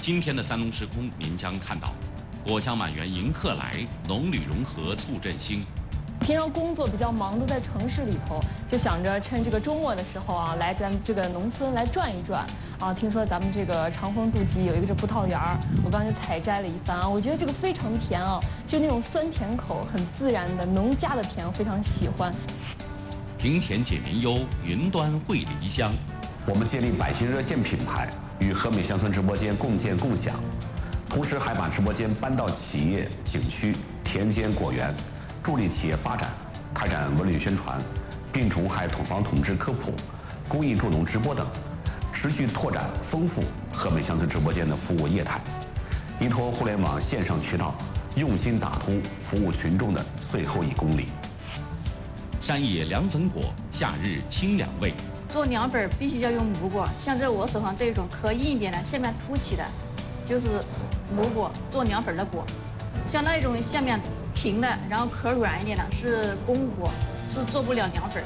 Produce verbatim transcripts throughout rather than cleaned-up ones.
今天的三农时空，您将看到果香满园迎客来，农旅融合促振兴。 平常工作比较忙，都在城市里头，就想着趁这个周末的时候啊，来咱们这个农村来转一转啊。听说咱们这个长风渡集有一个这葡萄园儿，我刚才采摘了一番啊，我觉得这个非常甜啊，就那种酸甜口，很自然的农家的甜，我非常喜欢。 庭前解民忧，云端会离乡。 我们建立百姓热线品牌，与和美乡村直播间共建共享，同时还把直播间搬到企业、景区、田间、果园。助力企业发展，开展文旅宣传，病虫害统防统治科普、公益助农直播等，持续拓展丰富和美乡村直播间的服务业态，依托互联网线上渠道，用心打通服务群众的最后一公里。 山野凉粉果，夏日清凉味。 做凉粉必须要用母果，像这我手上这种壳硬一点的，下面凸起的，就是母果做凉粉的果。像那种下面平的，然后壳软一点的是公果，是做不了凉粉。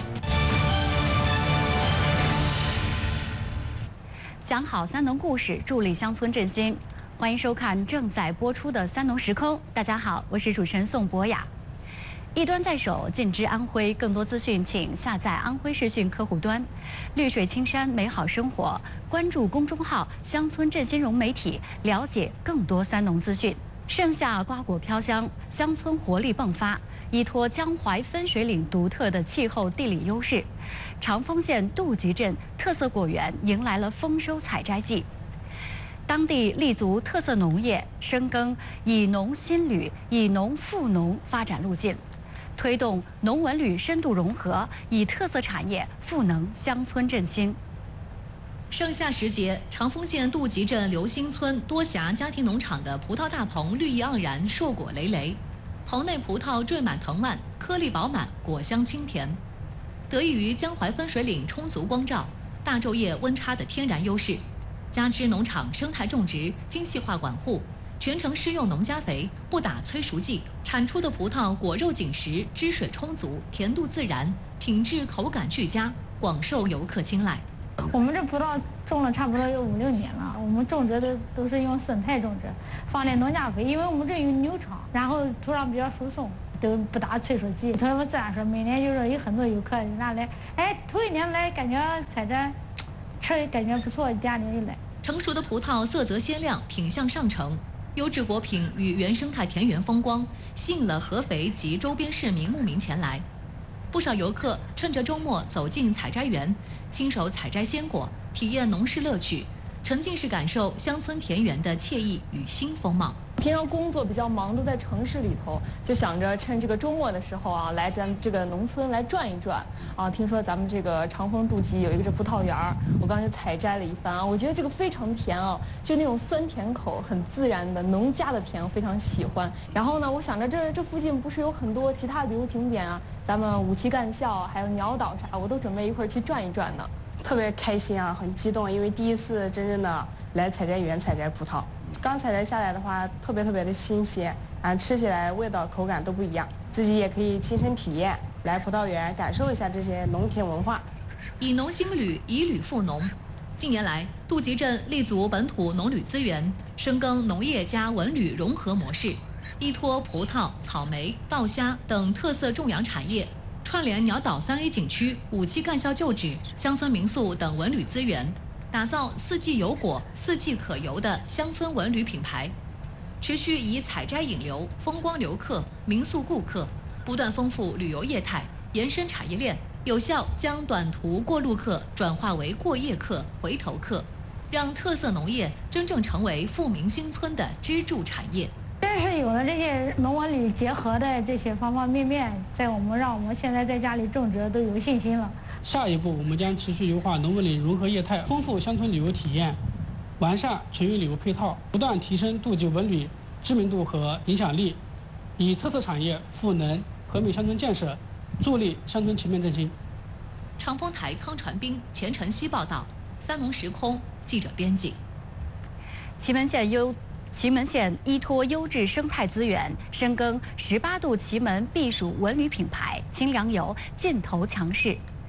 讲好三农故事，助力乡村振兴。欢迎收看正在播出的《三农时空》。大家好，我是主持人宋博雅。一端在手，尽知安徽。更多资讯，请下载安徽视讯客户端。绿水青山，美好生活。关注公众号“乡村振兴融媒体”，了解更多三农资讯。盛夏瓜果飘香，乡村活力迸发。依托江淮分水岭独特的气候地理优势，长丰县杜集镇特色果园迎来了丰收采摘季。当地立足特色农业，深耕以农新旅、以农赋农发展路径，推动农文旅深度融合，以特色产业赋能乡村振兴。 盛夏时节，长丰县杜集镇刘兴村多辖家庭农场的葡萄大棚绿意盎然，硕果累累。棚内葡萄缀满藤蔓，颗粒饱满，果香清甜。得益于江淮分水岭充足光照、大昼夜温差的天然优势，加之农场生态种植、精细化管护，全程施用农家肥，不打催熟剂，产出的葡萄果肉紧实，汁水充足，甜度自然，品质口感俱佳，广受游客青睐。 我们这葡萄种了差不多有五六年了，我们种植的都是用生态种植，放点农家肥，因为我们这有牛场，然后土壤比较疏松，都不打催熟剂。他们自然说，每年就是有很多游客拿来，哎，头一年来感觉采摘，吃感觉不错，第二年又来。 成熟的葡萄色泽鲜亮，品相上乘，优质果品与原生态田园风光，吸引了合肥及周边市民慕名前来。不少游客趁着周末走进采摘园，亲手采摘鲜果，体验农事乐趣，沉浸式感受乡村田园的惬意与新风貌。 平常工作比较忙，都在城市里头，就想着趁这个周末的时候啊，来咱这个农村来转一转啊。听说咱们这个长丰渡集有一个这葡萄园儿，我刚才采摘了一番啊，我觉得这个非常甜啊，就那种酸甜口，很自然的农家的甜，我非常喜欢。然后呢，我想着这这附近不是有很多其他旅游景点啊，咱们五七干校还有鸟岛啥，我都准备一会儿去转一转呢。 特别开心啊，很激动，因为第一次真正的来采摘园采摘葡萄。刚采摘下来的话，特别特别的新鲜，然后吃起来味道口感都不一样，自己也可以亲身体验，来葡萄园感受一下这些农田文化。 以农兴旅，以旅赋农。近年来，杜集镇立足本土农旅资源，深耕农业加文旅融合模式，依托葡萄、草莓、稻虾等特色种养产业，串联鸟岛三 A 景区、五期干校旧址、乡村民宿等文旅资源，打造四季有果、四季可游的乡村文旅品牌，持续以采摘引流、风光留客、民宿顾客，不断丰富旅游业态，延伸产业链，有效将短途过路客转化为过夜客、回头客，让特色农业真正成为富民新村的支柱产业。 真是有了这些农文旅结合的这些方方面面，在我们让我们现在在家里种植都有信心了。 下一步，我们将持续优化农文旅融合业态，丰富乡村旅游体验，完善全域旅游配套，不断提升杜集文旅知名度和影响力，以特色产业赋能和美乡村建设，助力乡村全面振兴。 长丰台康传斌、钱晨曦报道，三农时空记者编辑。 祁门县优。祁门县依托优质生态资源，深耕十八度祁门避暑文旅品牌清凉游，劲头强势。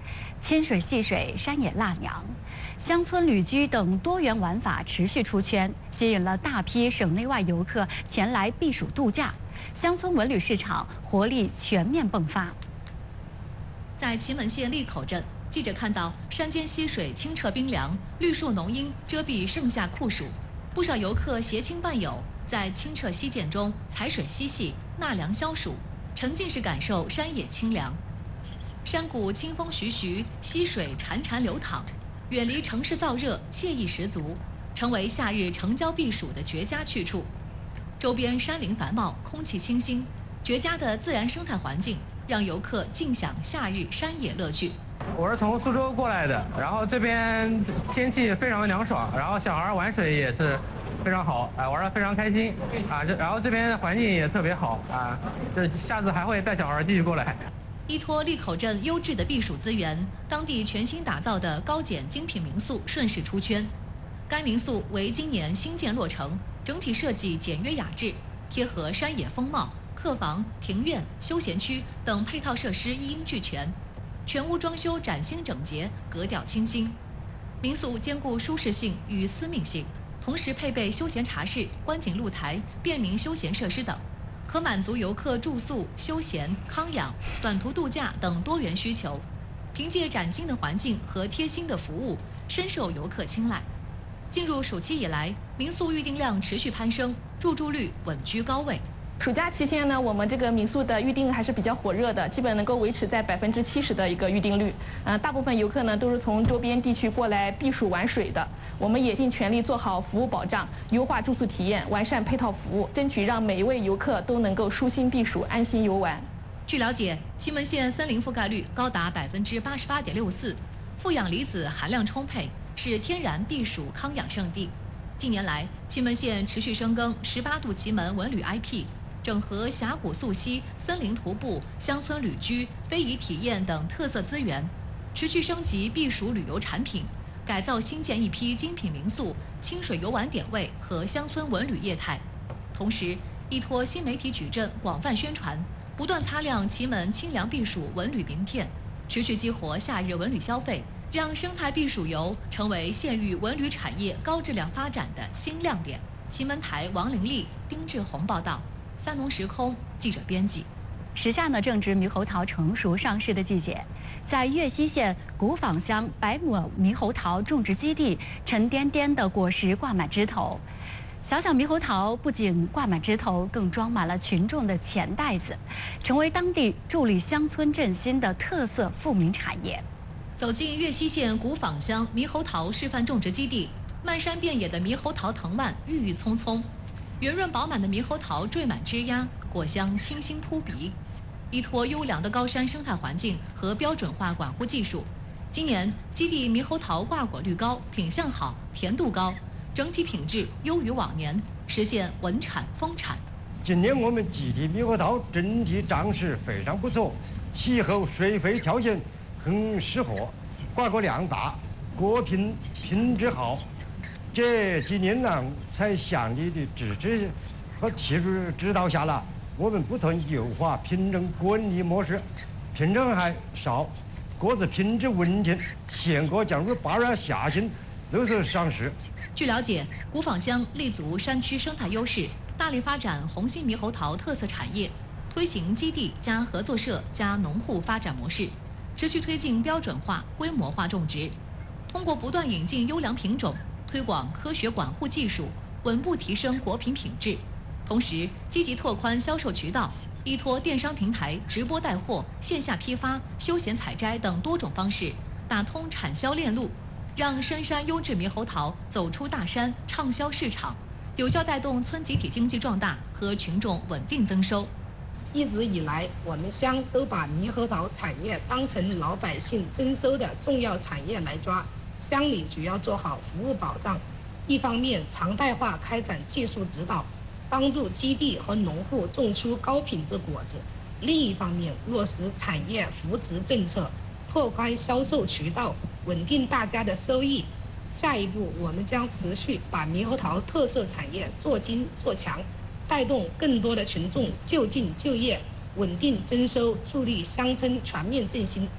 亲水、戏水、山野腊娘、乡村旅居等多元玩法持续出圈，吸引了大批省内外游客前来避暑度假，乡村文旅市场活力全面迸发。 在祁门县利口镇，记者看到山间溪水清澈冰凉，绿树浓荫遮蔽盛夏酷暑，不少游客携亲伴友在清澈溪涧中踩水嬉戏、纳凉消暑，沉浸式感受山野清凉。山谷清风徐徐，溪水潺潺流淌，远离城市燥热，惬意十足，成为夏日城郊避暑的绝佳去处。周边山林繁茂，空气清新，绝佳的自然生态环境让游客尽享夏日山野乐趣。 我是从苏州过来的，然后这边天气非常的凉爽，然后小孩玩水也是非常好，啊，玩得非常开心，啊，这然后这边环境也特别好，啊，这下次还会带小孩继续过来。 依托利口镇优质的避暑资源，当地全新打造的高简精品民宿顺势出圈。该民宿为今年新建落成，整体设计简约雅致，贴合山野风貌，客房、庭院、休闲区等配套设施一应俱全，全屋装修崭新整洁，格调清新。民宿兼顾舒适性与私密性，同时配备休闲茶室、观景露台、便民休闲设施等，可满足游客住宿、休闲、康养、短途度假等多元需求。凭借崭新的环境和贴心的服务，深受游客青睐。进入暑期以来，民宿预订量持续攀升，入住率稳居高位。 暑假期间呢，我们这个民宿的预订还是比较火热的，基本能够维持在百分之七十的一个预订率。呃，大部分游客呢都是从周边地区过来避暑玩水的。我们也尽全力做好服务保障，优化住宿体验，完善配套服务，争取让每一位游客都能够舒心避暑、安心游玩。 据了解，祁门县森林覆盖率高达百分之八十八点六四，负氧离子含量充沛，是天然避暑康养圣地。近年来，祁门县持续深耕十八度祁门文旅 I P。整合峡谷溯溪、森林徒步、乡村旅居、非遗体验等特色资源，持续升级避暑旅游产品，改造新建一批精品民宿、清水游玩点位和乡村文旅业态。同时，依托新媒体矩阵广泛宣传，不断擦亮祁门清凉避暑文旅名片，持续激活夏日文旅消费，让生态避暑游成为县域文旅产业高质量发展的新亮点。祁门台王玲丽、丁志宏报道。三农时空记者编辑。 时下呢正值猕猴桃成熟上市的季节，在岳西县古坊乡百亩猕猴桃种植基地，沉甸甸的果实挂满枝头。小小猕猴桃不仅挂满枝头，更装满了群众的钱袋子，成为当地助力乡村振兴的特色富民产业。 走进岳西县古坊乡猕猴桃示范种植基地，漫山遍野的猕猴桃藤蔓郁郁葱葱。圆润饱满的猕猴桃缀满枝丫，果香清新扑鼻。依托优良的高山生态环境和标准化管护技术，今年基地猕猴桃挂果率高、品相好、甜度高，整体品质优于往年，实现稳产丰产。 今年我们基地猕猴桃整体长势非常不错，气候水肥条件很适合，挂果量大，果品品质好。这几年呢，在乡里的支持和技术指导下了，我们不断优化品种管理模式，品种还少，果子品质稳健，鲜果将入八月下旬都是上市。 据了解，古坊乡立足山区生态优势，大力发展红心猕猴桃特色产业，推行基地加合作社加农户发展模式，持续推进标准化、规模化种植，通过不断引进优良品种。推广科学管护技术，稳步提升果品品质，同时积极拓宽销售渠道，依托电商平台、直播带货、线下批发、休闲采摘等多种方式，打通产销链路，让深山优质猕猴桃走出大山，畅销市场，有效带动村集体经济壮大和群众稳定增收。 一直以来，我们乡都把猕猴桃产业当成老百姓增收的重要产业来抓。乡里主要做好服务保障，一方面常态化开展技术指导，帮助基地和农户种出高品质果子；另一方面落实产业扶持政策，拓宽销售渠道，稳定大家的收益。下一步，我们将持续把猕猴桃特色产业做精做强，带动更多的群众就近就业，稳定增收，助力乡村全面振兴。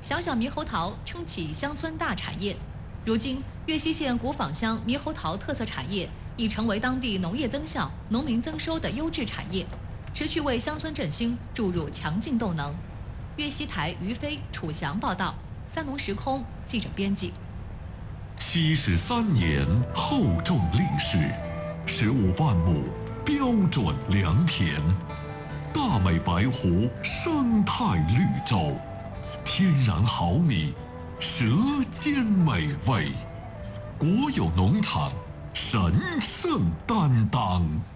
小小猕猴桃撑起乡村大产业。如今，岳西县古坊乡猕猴桃特色产业已成为当地农业增效、农民增收的优质产业，持续为乡村振兴注入强劲动能。岳西台于飞、楚翔报道，三农时空记者编辑。 七十三年厚重历史，十五万亩标准良田，大美白湖生态绿洲，天然好米，舌尖美味，国有农场神圣担当。